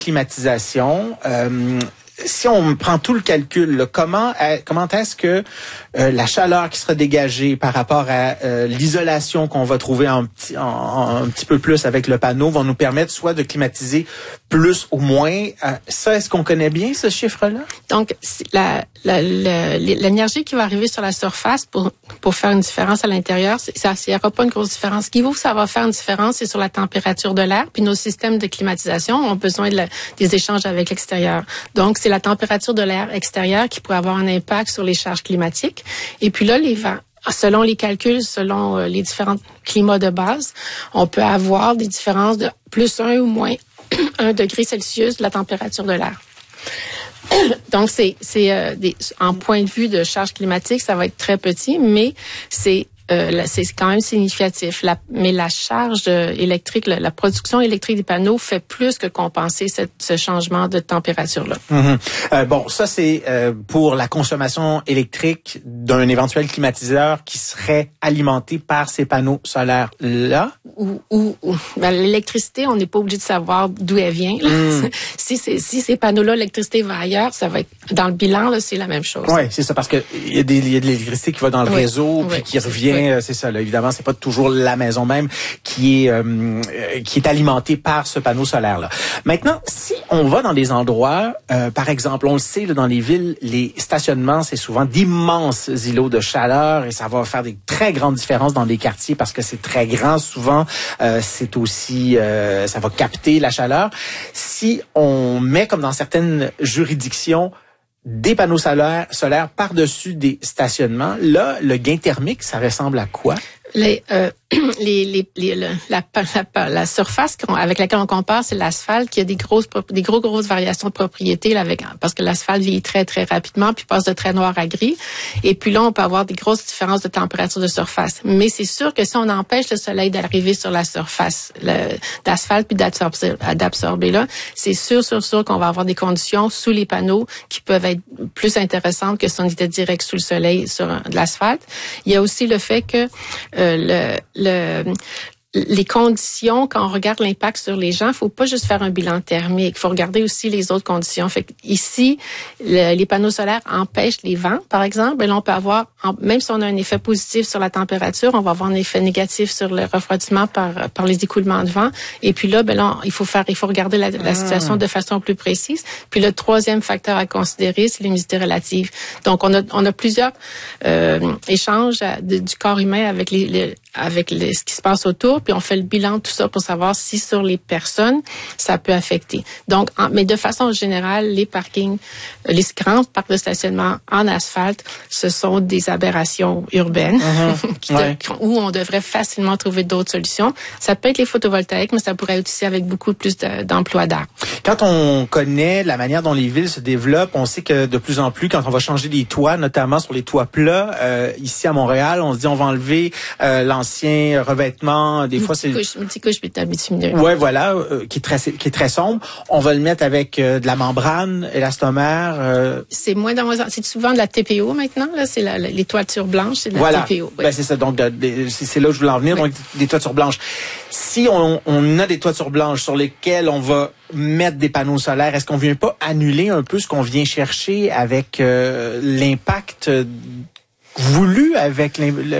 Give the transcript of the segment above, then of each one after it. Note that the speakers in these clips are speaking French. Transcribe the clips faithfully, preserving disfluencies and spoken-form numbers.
climatisation, euh, si on prend tout le calcul, là, comment comment est-ce que euh, la chaleur qui sera dégagée par rapport à euh, l'isolation qu'on va trouver en petit en, en, un petit peu plus avec le panneau va nous permettre soit de climatiser plus ou moins. Euh, ça, est-ce qu'on connaît bien ce chiffre-là? Donc, la, la, la, l'énergie qui va arriver sur la surface pour pour faire une différence à l'intérieur, c'est, ça, il n'y aura pas une grosse différence. Ce qui vaut que ça va faire une différence, c'est sur la température de l'air. Puis nos systèmes de climatisation ont besoin de la, des échanges avec l'extérieur. Donc, c'est la température de l'air extérieur qui pourrait avoir un impact sur les charges climatiques. Et puis là, les vents, selon les calculs, selon euh, les différents climats de base, on peut avoir des différences de plus un ou moins un degré Celsius de la température de l'air. Donc, c'est, c'est euh, des, en point de vue de charge climatique, ça va être très petit, mais c'est Euh, c'est quand même significatif. La, mais la charge euh, électrique, la, la production électrique des panneaux fait plus que compenser cette, ce changement de température-là. Mm-hmm. Euh, bon, ça, c'est euh, pour la consommation électrique d'un éventuel climatiseur qui serait alimenté par ces panneaux solaires-là. Ou, ou, ou ben, l'électricité, on n'est pas obligé de savoir d'où elle vient. Mm. si, c'est, si ces panneaux-là, l'électricité va ailleurs, ça va être dans le bilan, là, c'est la même chose. Oui, c'est ça, parce que il y a des, il y a de l'électricité qui va dans le oui. réseau, puis oui. qui revient. Oui. C'est ça, là. Évidemment, c'est pas toujours la maison même qui est euh, qui est alimentée par ce panneau solaire-là. Maintenant, si on va dans des endroits, euh, par exemple, on le sait, là, dans les villes, les stationnements, c'est souvent d'immenses îlots de chaleur et ça va faire des très grandes différences dans des quartiers parce que c'est très grand. Souvent, euh, c'est aussi, euh, ça va capter la chaleur. Si on met, comme dans certaines juridictions, des panneaux solaires, solaires par-dessus des stationnements, là, le gain thermique, ça ressemble à quoi? Les, euh, les, les, les, la, la, la, la surface avec laquelle on compare, c'est l'asphalte qui a des grosses, des gros, grosses variations de propriété, là, avec, parce que l'asphalte vieillit très, très rapidement, puis passe de très noir à gris. Et puis là, on peut avoir des grosses différences de température de surface. Mais c'est sûr que si on empêche le soleil d'arriver sur la surface le, d'asphalte puis d'absorber, d'absorber là, c'est sûr, sûr, sûr qu'on va avoir des conditions sous les panneaux qui peuvent être plus intéressantes que si on était direct sous le soleil sur de l'asphalte. Il y a aussi le fait que Euh, le, le, les conditions, quand on regarde l'impact sur les gens, il faut pas juste faire un bilan thermique, il faut regarder aussi les autres conditions. Fait que ici, le, les panneaux solaires empêchent les vents, par exemple, mais là, on peut avoir, même si on a un effet positif sur la température, on va avoir un effet négatif sur le refroidissement par, par les écoulements de vent. Et puis là, ben là, il faut faire, il faut regarder la, la situation de façon plus précise. Puis le troisième facteur à considérer, c'est l'humidité relative. Donc, on a, on a plusieurs euh, échanges à, de, du corps humain avec les, les avec les, ce qui se passe autour, puis on fait le bilan de tout ça pour savoir si sur les personnes, ça peut affecter. Donc, en, mais de façon générale, les parkings, les grands parcs de stationnement en asphalte, ce sont des aberrations urbaines mm-hmm. qui ouais. de, où on devrait facilement trouver d'autres solutions. Ça peut être les photovoltaïques, mais ça pourrait être aussi avec beaucoup plus de, d'emplois d'air. Quand on connaît la manière dont les villes se développent, on sait que de plus en plus, quand on va changer des toits, notamment sur les toits plats, euh, ici à Montréal, on se dit on va enlever euh, l'ancien revêtement. Des fois, c'est multicouche bitumineux. Ouais, voilà, euh, qui est très qui est très sombre. On va le mettre avec euh, de la membrane élastomère. Euh... C'est moins dans c'est souvent de la T P O maintenant. Là, c'est la, les toitures blanches, c'est de la voilà. T P O. Oui. Ben c'est ça. Donc de, de, c'est, c'est là où je voulais en venir. Oui. Donc des toitures blanches. Si on, on a des toitures blanches sur lesquelles on va mettre des panneaux solaires, est-ce qu'on vient pas annuler un peu ce qu'on vient chercher avec euh, l'impact voulu avec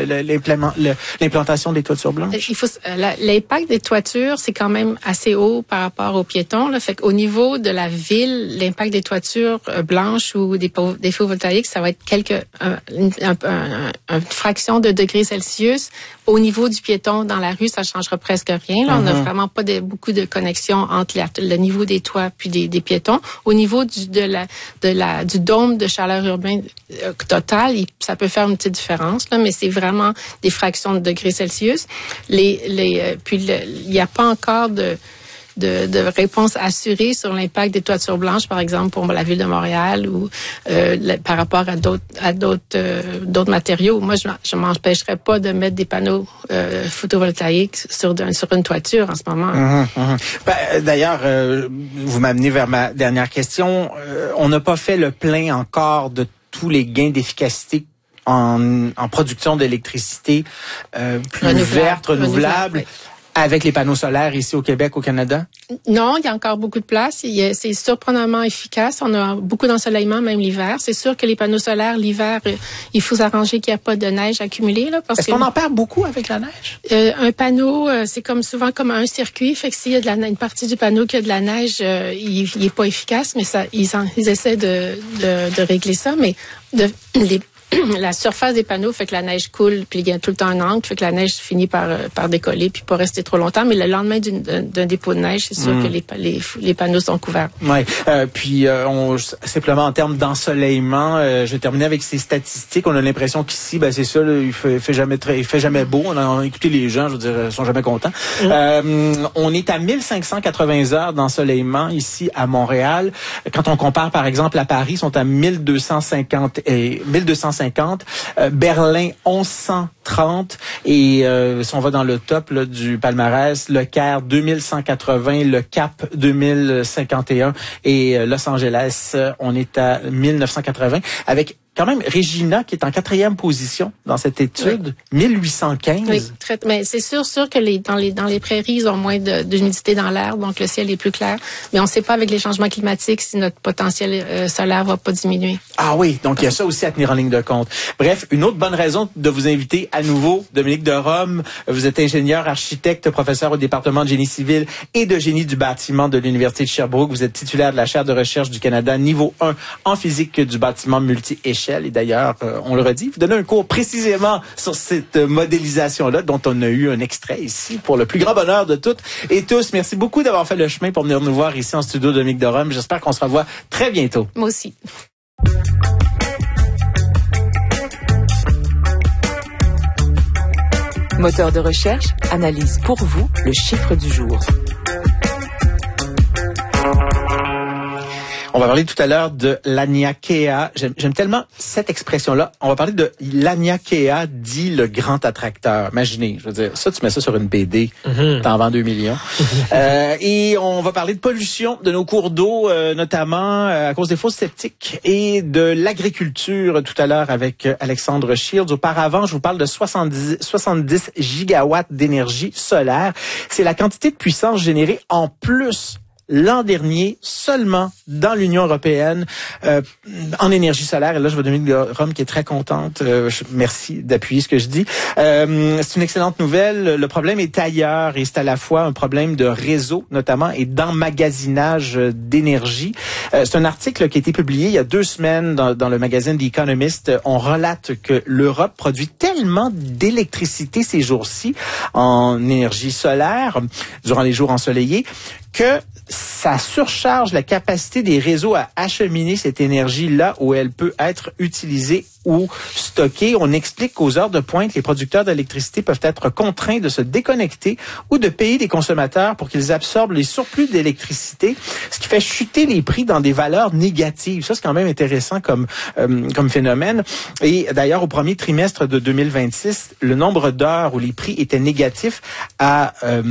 l'implantation des toitures blanches? Il faut, euh, l'impact des toitures, c'est quand même assez haut par rapport aux piétons. Là. Fait qu'au niveau de la ville, l'impact des toitures blanches ou des, des photovoltaïques, ça va être quelques, un, un, un, une fraction de degrés Celsius. Au niveau du piéton dans la rue, ça changera presque rien. Là, mm-hmm. On n'a vraiment pas de, beaucoup de connexions entre la, le niveau des toits puis des, des piétons. Au niveau du, de la, de la, du dôme de chaleur urbain euh, total, il, ça peut faire une petite différence, là, mais c'est vraiment des fractions de degrés Celsius. Les, les, euh, puis il n'y a pas encore de De, de réponse assurée sur l'impact des toitures blanches, par exemple pour la ville de Montréal ou euh, le, par rapport à d'autres à d'autres euh, d'autres matériaux. Moi, je je m'empêcherais pas de mettre des panneaux euh, photovoltaïques sur de, sur une toiture en ce moment. Mmh, mmh. Ben, d'ailleurs, euh, vous m'amenez vers ma dernière question. Euh, on n'a pas fait le plein encore de tous les gains d'efficacité en, en production d'électricité euh, plus renouvelable, verte, renouvelable. renouvelable oui. Avec les panneaux solaires ici au Québec, au Canada? Non, il y a encore beaucoup de place. Il y a, c'est surprenamment efficace. On a beaucoup d'ensoleillement, même l'hiver. C'est sûr que les panneaux solaires, l'hiver, il faut s'arranger qu'il n'y a pas de neige accumulée. Là, parce Est-ce que, qu'on en perd beaucoup avec la neige? Euh, un panneau, euh, c'est comme souvent comme un circuit. Fait que s'il y a de la, une partie du panneau qui a de la neige, euh, il, il est pas efficace, mais ça, ils, en, ils essaient de, de, de régler ça. Mais de, les la surface des panneaux fait que la neige coule, puis il y a tout le temps un angle, fait que la neige finit par par décoller, puis pas rester trop longtemps. Mais le lendemain d'une, d'un, d'un dépôt de neige, c'est sûr mmh. que les, les les panneaux sont couverts. Ouais. Euh, puis euh, on, simplement en termes d'ensoleillement, euh, je vais terminer avec ces statistiques. On a l'impression qu'ici, ben c'est ça, là, il fait, fait jamais très, il fait jamais beau. On a, on a écouté les gens, je veux dire, ils sont jamais contents. Mmh. Euh, on est à mille cinq cent quatre-vingts heures d'ensoleillement ici à Montréal. Quand on compare, par exemple, à Paris, ils sont à mille deux cent cinquante et mille deux cent cinquante. Euh, Berlin, onze cent trente. Et euh, si on va dans le top là, du palmarès, le Caire, deux mille cent quatre-vingts, le Cap, deux mille cinquante et un. Et euh, Los Angeles, on est à mille neuf cent quatre-vingts. Avec quand même Regina qui est en quatrième position dans cette étude, oui. mille huit cent quinze. Oui, très, mais c'est sûr, sûr que les, dans les dans les prairies, ils ont moins de, d'humidité dans l'air, donc le ciel est plus clair. Mais on ne sait pas avec les changements climatiques si notre potentiel euh, solaire va pas diminuer. Ah oui, donc il y a ça aussi à tenir en ligne de compte. Bref, une autre bonne raison de vous inviter à nouveau, Dominique de Rome. Vous êtes ingénieur, architecte, professeur au département de génie civil et de génie du bâtiment de l'Université de Sherbrooke. Vous êtes titulaire de la chaire de recherche du Canada niveau un en physique du bâtiment multi-échelle. Et d'ailleurs, euh, on le redit, vous donnez un cours précisément sur cette euh, modélisation-là, dont on a eu un extrait ici pour le plus grand bonheur de toutes et tous. Merci beaucoup d'avoir fait le chemin pour venir nous voir ici en studio Dominique de Rome. J'espère qu'on se revoit très bientôt. Moi aussi. Moteur de recherche analyse pour vous le chiffre du jour. On va parler tout à l'heure de l'Aniakea. J'aime, j'aime tellement cette expression-là. On va parler de l'Aniakea, dit le grand attracteur. Imaginez, je veux dire, ça, tu mets ça sur une B D, mm-hmm. t'en vends deux millions. euh, et on va parler de pollution de nos cours d'eau, euh, notamment euh, à cause des fosses septiques, et de l'agriculture tout à l'heure avec Alexandre Shields. Auparavant, je vous parle de soixante-dix, soixante-dix gigawatts d'énergie solaire. C'est la quantité de puissance générée en plus l'an dernier seulement dans l'Union européenne euh, en énergie solaire. Et là, je vais Dominique de Rome qui est très contente. Euh, je, merci d'appuyer ce que je dis. Euh, c'est une excellente nouvelle. Le problème est ailleurs et c'est à la fois un problème de réseau notamment et d'emmagasinage d'énergie. Euh, c'est un article qui a été publié il y a deux semaines dans, dans le magazine The Economist. On relate que l'Europe produit tellement d'électricité ces jours-ci en énergie solaire durant les jours ensoleillés que ça surcharge la capacité des réseaux à acheminer cette énergie là où elle peut être utilisée ou stockée. On explique qu'aux heures de pointe, les producteurs d'électricité peuvent être contraints de se déconnecter ou de payer les consommateurs pour qu'ils absorbent les surplus d'électricité, ce qui fait chuter les prix dans des valeurs négatives. Ça, c'est quand même intéressant comme euh, comme phénomène. Et d'ailleurs, au premier trimestre de deux mille vingt-six, le nombre d'heures où les prix étaient négatifs a, euh,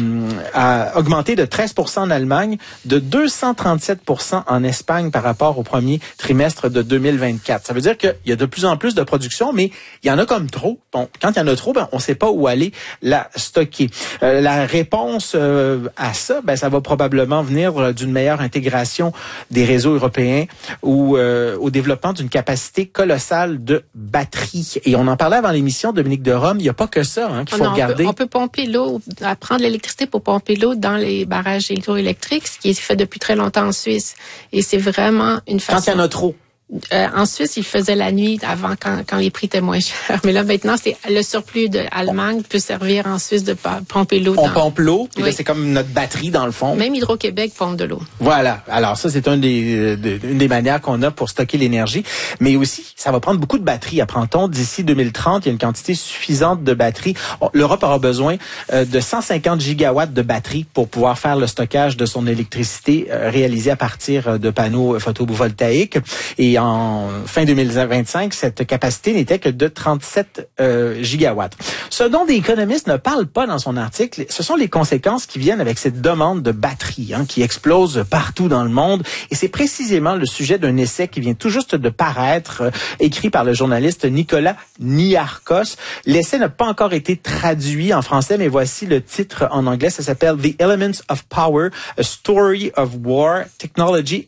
a augmenté de treize pour cent en Allemagne, de deux cent trente-sept pour cent en Espagne par rapport au premier trimestre de deux mille vingt-quatre. Ça veut dire qu'il y a de plus en plus de production, mais il y en a comme trop. Donc, quand il y en a trop, ben, on ne sait pas où aller la stocker. Euh, la réponse euh, à ça, ben, ça va probablement venir d'une meilleure intégration des réseaux européens ou euh, au développement d'une capacité colossale de batteries. Et on en parlait avant l'émission, Dominique de Rome, il n'y a pas que ça hein, qu'il faut non, regarder. On peut, on peut pomper l'eau, prendre l'électricité pour pomper l'eau dans les barrages hydroélectriques, ce qui est fait depuis très longtemps en Suisse. Et c'est vraiment une façon... Quand il y en a trop. Euh, en Suisse, ils faisaient la nuit avant quand, quand les prix étaient moins chers. Mais là, maintenant, c'est le surplus de Allemagne peut servir en Suisse de pomper l'eau. On dans... pompe l'eau, puis oui. là, c'est comme notre batterie dans le fond. Même Hydro-Québec pompe de l'eau. Voilà. Alors ça, c'est un des, de, une des manières qu'on a pour stocker l'énergie. Mais aussi, ça va prendre beaucoup de batteries. Apprend-on, d'ici deux mille trente, il y a une quantité suffisante de batteries. L'Europe aura besoin euh, de cent cinquante gigawatts de batteries pour pouvoir faire le stockage de son électricité euh, réalisé à partir de panneaux photovoltaïques. Et en fin deux mille vingt-cinq, cette capacité n'était que de trente-sept euh, gigawatts. Ce dont des économistes ne parlent pas dans son article, ce sont les conséquences qui viennent avec cette demande de batterie hein, qui explose partout dans le monde. Et c'est précisément le sujet d'un essai qui vient tout juste de paraître, euh, écrit par le journaliste Nicolas Niarchos. L'essai n'a pas encore été traduit en français, mais voici le titre en anglais. Ça s'appelle The Elements of Power, A Story of War, Technology